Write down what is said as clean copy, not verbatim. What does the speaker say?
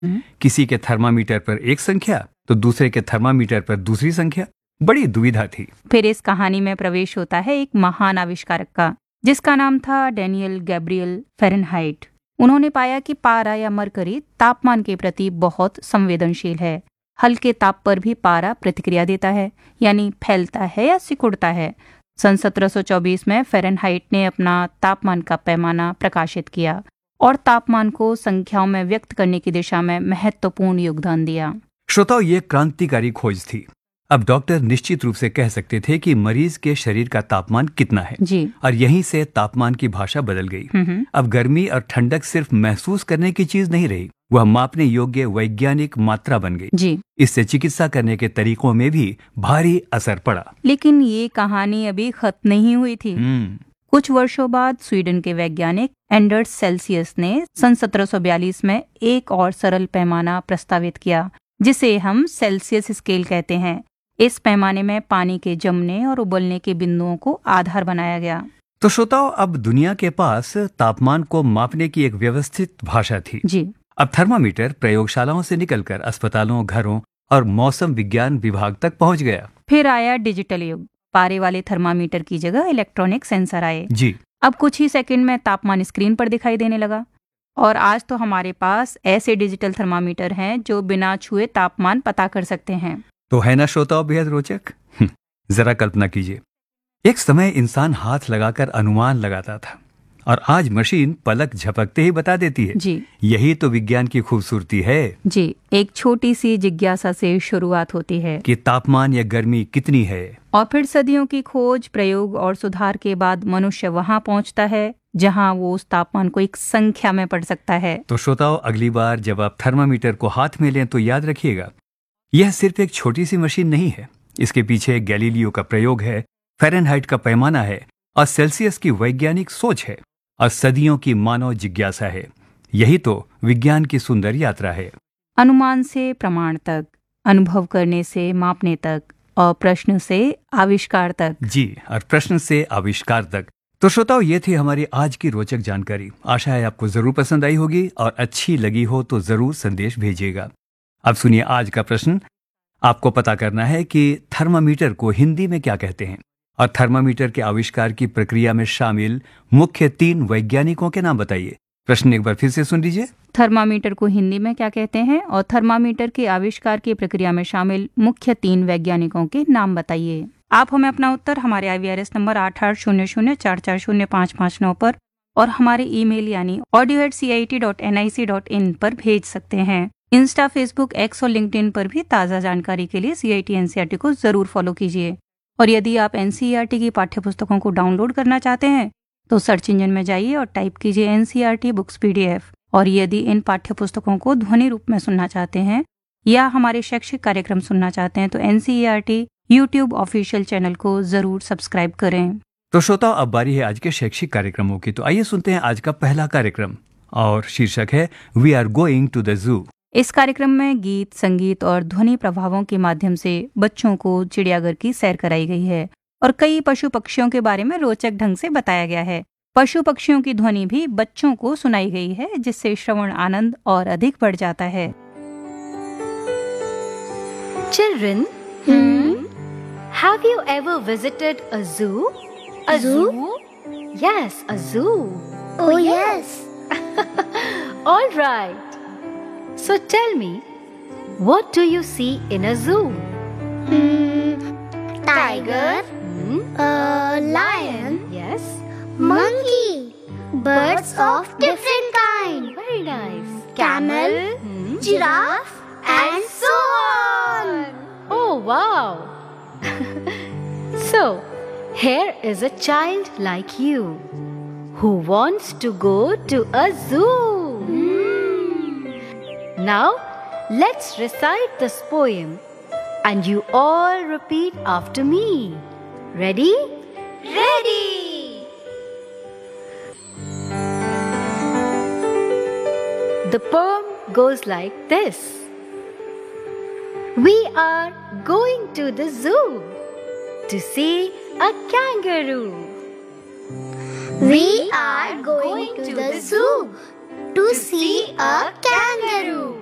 किसी के थर्मामीटर पर एक संख्या तो दूसरे के थर्मामीटर पर दूसरी संख्या। बड़ी दुविधा थी। फिर इस कहानी में प्रवेश होता है एक महान आविष्कारक का, जिसका नाम था डैनियल गैब्रियल फ़ारेनहाइट। उन्होंने पाया कि पारा या मरकरी तापमान के प्रति बहुत संवेदनशील है। हल्के ताप पर भी पारा प्रतिक्रिया देता है, यानी फैलता है या सिकुड़ता है। सन 1724 में फ़ारेनहाइट ने अपना तापमान का पैमाना प्रकाशित किया और तापमान को संख्याओं में व्यक्त करने की दिशा में महत्वपूर्ण योगदान दिया। श्रोताओ, ये क्रांतिकारी खोज थी। अब डॉक्टर निश्चित रूप से कह सकते थे कि मरीज के शरीर का तापमान कितना है जी। और यहीं से तापमान की भाषा बदल गई। अब गर्मी और ठंडक सिर्फ महसूस करने की चीज नहीं रही, वह मापने योग्य वैज्ञानिक मात्रा बन गई जी। इससे चिकित्सा करने के तरीकों में भी भारी असर पड़ा। लेकिन ये कहानी अभी खत्म नहीं हुई थी। कुछ वर्षों बाद स्वीडन के वैज्ञानिक एंडर्स सेल्सियस ने सन 1742 में एक और सरल पैमाना प्रस्तावित किया, जिसे हम सेल्सियस स्केल कहते हैं। इस पैमाने में पानी के जमने और उबलने के बिंदुओं को आधार बनाया गया। तो श्रोताओ, अब दुनिया के पास तापमान को मापने की एक व्यवस्थित भाषा थी जी। अब थर्मामीटर प्रयोगशालाओं से निकलकर अस्पतालों, घरों और मौसम विज्ञान विभाग तक पहुंच गया। फिर आया डिजिटल युग। पारे वाले थर्मामीटर की जगह इलेक्ट्रॉनिक सेंसर आए जी। अब कुछ ही सेकंड में तापमान स्क्रीन पर दिखाई देने लगा। और आज तो हमारे पास ऐसे डिजिटल थर्मामीटर हैं जो बिना छुए तापमान पता कर सकते हैं। तो है ना श्रोताओं, बेहद रोचक। जरा कल्पना कीजिए, एक समय इंसान हाथ लगाकर अनुमान लगाता था और आज मशीन पलक झपकते ही बता देती है। जी। यही तो विज्ञान की खूबसूरती है। जी। एक छोटी सी जिज्ञासा से शुरुआत होती है कि तापमान या गर्मी कितनी है, और फिर सदियों की खोज, प्रयोग और सुधार के बाद मनुष्य वहां पहुंचता है जहां वो उस तापमान को एक संख्या में पढ़ सकता है। तो श्रोताओं, अगली बार जब आप थर्मामीटर को हाथ में लें तो याद रखिएगा, यह सिर्फ एक छोटी सी मशीन नहीं है। इसके पीछे गैलीलियो का प्रयोग है, फ़ारेनहाइट का पैमाना है और सेल्सियस की वैज्ञानिक सोच है और सदियों की मानव जिज्ञासा है। यही तो विज्ञान की सुंदर यात्रा है। अनुमान से प्रमाण तक, अनुभव करने से मापने तक और प्रश्न से आविष्कार तक। जी, और प्रश्न से आविष्कार तक। तो श्रोताओ, ये थी हमारी आज की रोचक जानकारी। आशा है आपको जरूर पसंद आई होगी और अच्छी लगी हो तो जरूर संदेश भेजिएगा। अब सुनिए आज का प्रश्न। आपको पता करना है कि थर्मामीटर को हिंदी में क्या कहते हैं और थर्मामीटर के आविष्कार की प्रक्रिया में शामिल मुख्य 3 वैज्ञानिकों के नाम बताइए। प्रश्न एक बार फिर से सुन लीजिए। थर्मामीटर को हिंदी में क्या कहते हैं और थर्मामीटर के आविष्कार की प्रक्रिया में शामिल मुख्य 3 वैज्ञानिकों के नाम बताइए। आप हमें अपना उत्तर हमारे IVRS नंबर 8800440559 पर और हमारे ईमेल यानी audio@cit.nic.in पर भेज सकते हैं। इंस्टा, फेसबुक, एक्स और लिंक्डइन पर भी ताज़ा जानकारी के लिए CIT NCERT को जरूर फॉलो कीजिए। और यदि आप NCERT की पाठ्यपुस्तकों को डाउनलोड करना चाहते हैं तो सर्च इंजन में जाइए और टाइप कीजिए NCERT बुक्स PDF। और यदि इन पाठ्यपुस्तकों को ध्वनि रूप में सुनना चाहते हैं या हमारे शैक्षिक कार्यक्रम सुनना चाहते हैं तो NCERT YouTube ऑफिशियल चैनल को जरूर सब्सक्राइब करें। तो श्रोताओ, अब बारी है आज के शैक्षिक कार्यक्रमों की। तो आइए सुनते हैं आज का पहला कार्यक्रम और शीर्षक है we are going to the zoo. इस कार्यक्रम में गीत, संगीत और ध्वनि प्रभावों के माध्यम से बच्चों को चिड़ियाघर की सैर कराई गई है और कई पशु पक्षियों के बारे में रोचक ढंग से बताया गया है। पशु पक्षियों की ध्वनि भी बच्चों को सुनाई गई है, जिससे श्रवण आनंद और अधिक बढ़ जाता है। Children, have you ever visited a zoo? A zoo? Yes, a zoo. Oh yes. All right. So tell me, what do you see in a zoo? Tiger, lion, Yes. monkey, birds of different kind, Very nice. camel, giraffe, and so on. Oh, wow. So, here is a child like you who wants to go to a zoo. Now, let's recite this poem and you all repeat after me. Ready? Ready. The poem goes like this. We are going to the zoo to see a kangaroo. We are going to the zoo to see a kangaroo.